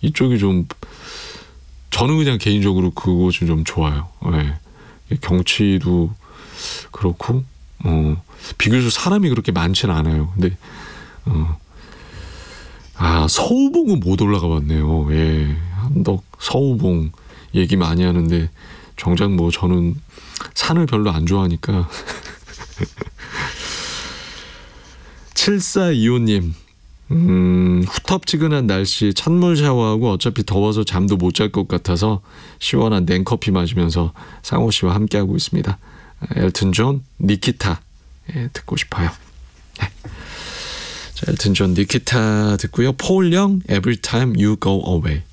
이쪽이 좀 저는 그냥 개인적으로 그곳이 좀 좋아요. 네. 경치도 그렇고 비교적 사람이 그렇게 많지는 않아요. 근데 서우봉은 못 올라가 봤네요. 예. 한덕 서우봉 얘기 많이 하는데 정작 뭐 저는 산을 별로 안 좋아하니까. 7425님 후텁지근한 날씨 찬물 샤워하고 어차피 더워서 잠도 못 잘 것 같아서 시원한 냉커피 마시면서 상호 씨와 함께하고 있습니다. 엘튼 존 니키타 듣고 싶어요. 네. 자, 엘튼 존 니키타 듣고요. 폴 영 Every Time You Go Away.